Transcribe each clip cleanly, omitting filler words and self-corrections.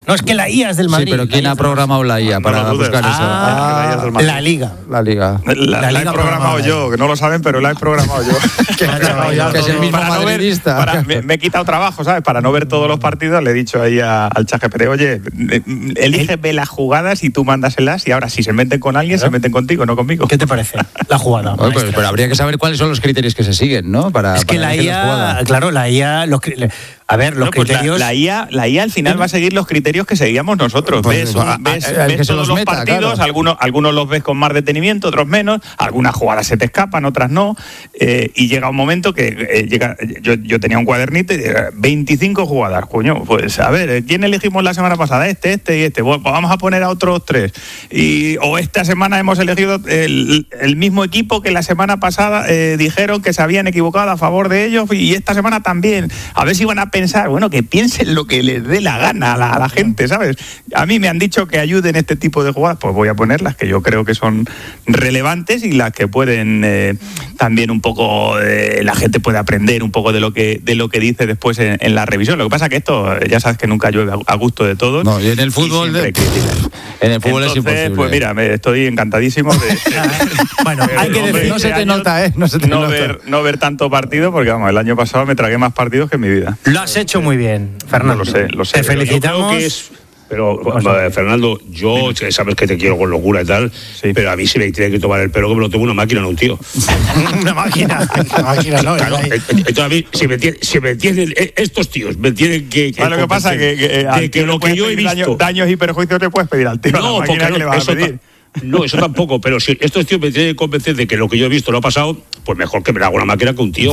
No, es que la IA es del Madrid. Sí, pero ¿quién ha programado la IA para buscar eso? La Liga. La Liga. La he programado yo, que no lo saben, pero la he programado yo. Que es el mismo madridista. Me he quitado trabajo, ¿sabes? Para no ver todos los partidos, le he dicho ahí al ChatGPT, oye, elígeme las jugadas y tú mándaselas, y ahora si se meten con alguien, se meten contigo, no conmigo. ¿Qué te parece la jugada? Bueno, pero habría que saber cuáles son los criterios que se siguen, ¿no? Es que la IA, claro, la IA... A ver, los criterios... La IA al final va a seguir los criterios que seguíamos nosotros. Ves todos los partidos, claro. Algunos los ves con más detenimiento, otros menos, algunas jugadas se te escapan, otras no, y llega un momento que yo tenía un cuadernito y 25 jugadas, coño, pues a ver, ¿quién elegimos la semana pasada? Este y este, pues vamos a poner a otros 3. O esta semana hemos elegido el mismo equipo que la semana pasada dijeron que se habían equivocado a favor de ellos, y esta semana también. A ver si van a pensar, bueno, que piensen lo que les dé la gana a la gente, ¿sabes? A mí me han dicho que ayuden este tipo de jugadas, pues voy a poner las que yo creo que son relevantes y las que pueden también un poco, la gente puede aprender un poco de lo que dice después en la revisión. Lo que pasa que esto, ya sabes que nunca llueve a gusto de todos. No, y en el fútbol Entonces, es imposible. Pues mira, estoy encantadísimo de bueno, hay que decir, no se te nota, no ver tanto partido, porque vamos, el año pasado me tragué más partidos que en mi vida. Lo has hecho muy bien, Fernando. Lo sé. Te felicitamos. Pero, Fernando, yo sabes que te quiero con locura y tal, sí. Pero a mí sí me tiene que tomar el pelo que me lo tengo una máquina, no un tío. Una máquina, no. Claro, entonces a mí, si me tienen, estos tíos me tienen que lo que pasa es que lo que yo he visto... Daños y perjuicios te puedes pedir al tío. No, porque que le vas a pedir. No, eso tampoco, pero si estos tíos me tienen que convencer de que lo que yo he visto no ha pasado, pues mejor que me haga una máquina que un tío.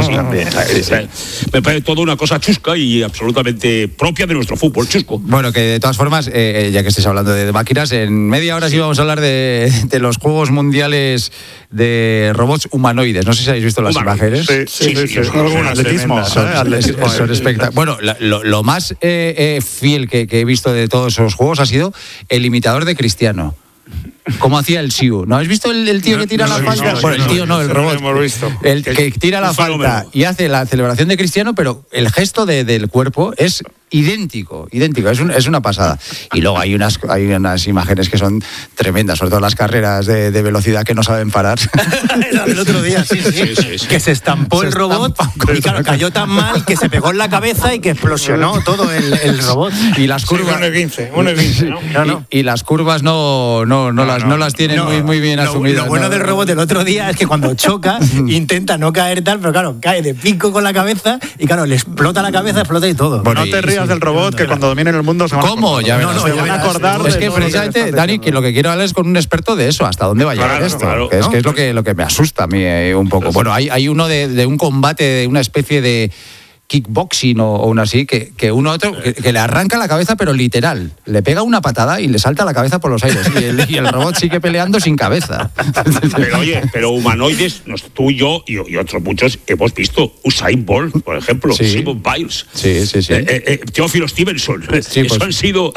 Me parece toda una cosa chusca y absolutamente propia de nuestro fútbol, chusco. Bueno, que de todas formas, ya que estáis hablando de máquinas, en media hora sí vamos a hablar de los Juegos Mundiales de robots humanoides. No sé si habéis visto las imágenes. Sí. Son atletismo. Son espectaculares. Bueno, lo más fiel que he visto de todos esos juegos ha sido el imitador de Cristiano. ¿Cómo hacía el Siu? ¿No habéis visto el tío que tira la falta? Bueno, el tío no, el robot. El que tira la falta y hace la celebración de Cristiano, pero el gesto del cuerpo es idéntico. Es una pasada. Y luego hay unas imágenes que son tremendas, sobre todo las carreras de velocidad que no saben parar. El otro día, sí. Que se estampó el robot y claro, cayó tan mal que se pegó en la cabeza y que explosionó todo el robot. Y las curvas... 1.15, ¿no? Y las curvas no las tienen muy bien asumidas. Lo bueno del robot del otro día es que cuando choca intenta no caer tal, pero claro, cae de pico con la cabeza y claro, le explota la cabeza, explota y todo. Bueno, no te rías del robot, que cuando dominen el mundo se van a acordar. Es que precisamente, Dani, que lo que quiero hablar es con un experto de eso, hasta dónde va a llegar esto. Claro. Que es lo que me asusta a mí un poco. Bueno, hay uno de un combate, de una especie de kickboxing o uno así, que uno otro que le arranca la cabeza, pero literal, le pega una patada y le salta la cabeza por los aires y el robot sigue peleando sin cabeza. Pero humanoides, tú y yo y otros muchos hemos visto Usain Bolt, por ejemplo, Simone Biles, Teófilo Stevenson, eso han sido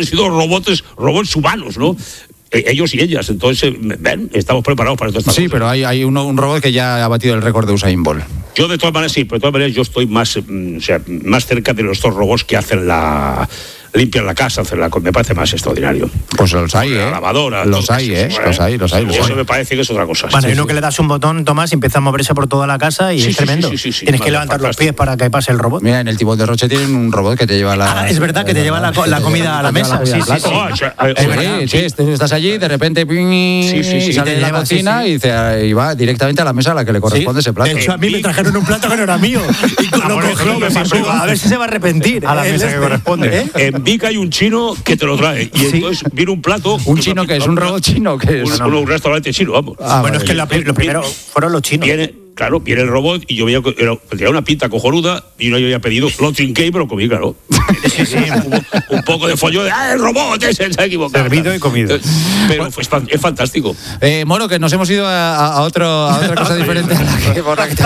robots humanos, ¿no? Ellos y ellas, entonces estamos preparados para todo esto. Sí, pero hay un robot que ya ha batido el récord de Usain Bolt. Yo de todas maneras pero de todas maneras yo estoy más cerca de los dos robots que hacen limpian la casa, me parece más extraordinario. Pues los hay, la lavadora. Los hay. Eso me parece que es otra cosa. Bueno, hay uno que le das un botón, Tomás, y empieza a moverse por toda la casa y es tremendo. Tienes que levantar los pies para que pase el robot. Mira, en el Tibón de Roche tienen un robot que te lleva es verdad, que te lleva la comida a la mesa. Sí, estás allí, de repente sale de la cocina y va directamente a la mesa a la que le corresponde ese plato. De hecho, a mí me trajeron un plato que no era mío. Y lo cogió, me pasó. A ver si se va a arrepentir. A la mesa que corresponde. En Vic hay un chino que te lo trae y entonces viene un plato. ¿Un chino que es? ¿Un robot chino que es? Un restaurante chino, vamos. Bueno, es que lo primero fueron los chinos. Viene el robot y yo veía que tenía una pinta cojonuda y yo había pedido, lo trinqué y me lo comí, claro. Un poco de follón de el robot ese se ha equivocado. Servido y comido. Pero es fantástico. Moro, que nos hemos ido a otra cosa diferente a la que por la que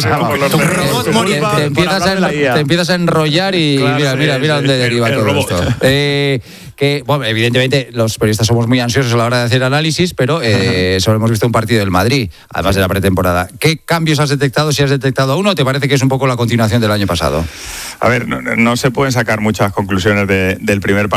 te empiezas a enrollar y mira dónde deriva todo esto. Que, bueno, evidentemente los periodistas somos muy ansiosos a la hora de hacer análisis, pero solo hemos visto un partido del Madrid, además de la pretemporada. ¿Qué cambios has detectado? Si has detectado uno, ¿te parece que es un poco la continuación del año pasado? A ver, no se pueden sacar muchas conclusiones del primer partido.